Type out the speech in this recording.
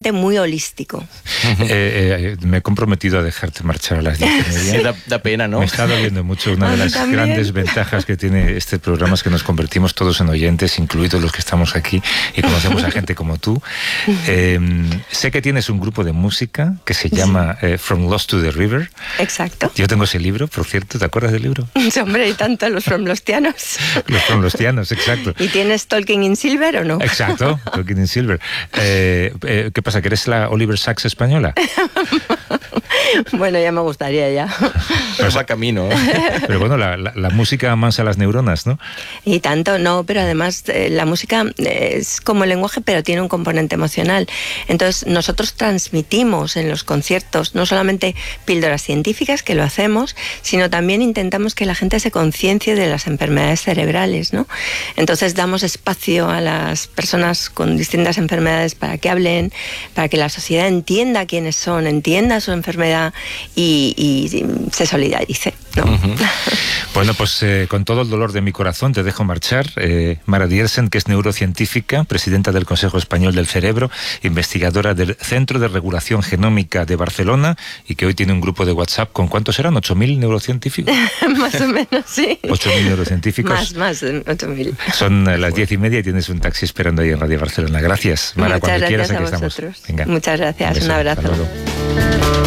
ambiente muy holístico. Me he comprometido a dejarte marchar a las 10:30. Sí, da pena, ¿no? Me está doliendo mucho. Una de las grandes ventajas que tiene este programa es que nos convertimos todos en oyentes, incluidos los que estamos aquí, y conocemos a gente como tú. Sé que tienes un grupo de música que se llama From Lost to the River. Exacto. Yo tengo ese libro, por cierto. ¿Te acuerdas del libro? Hombre, y tanto, los Fromlostianos. Los Fromlostianos, exacto. ¿Y tienes Talking in Silver o no? Exacto, Talking in Silver. ¿Qué pasa, que eres la Oliver Sacks española? Bueno, ya me gustaría ya. Pero va camino. Pero bueno, la música amansa las neuronas, ¿no? Y tanto, no, pero además la música es como el lenguaje, pero tiene un componente emocional. Entonces, nosotros transmitimos en los conciertos no solamente píldoras científicas, que lo hacemos, sino también intentamos que la gente se conciencie de las enfermedades cerebrales, ¿no? Entonces, damos espacio a las personas con distintas enfermedades para que hablen, para que la sociedad entienda quiénes son, entienda su enfermedad y se solidarice, ¿no? Bueno, pues con todo el dolor de mi corazón te dejo marchar. Mara Diersen, que es neurocientífica, presidenta del Consejo Español del Cerebro, investigadora del Centro de Regulación Genómica de Barcelona, y que hoy tiene un grupo de WhatsApp con, ¿cuántos eran? ¿8.000 neurocientíficos? Más o menos, sí. 8.000 neurocientíficos. Más de 8.000. Son las 10:30 y tienes un taxi esperando ahí en Radio Barcelona. Gracias, Mara. Muchas cuando gracias quieras, a aquí vosotros. estamos. Venga. Muchas gracias, un abrazo.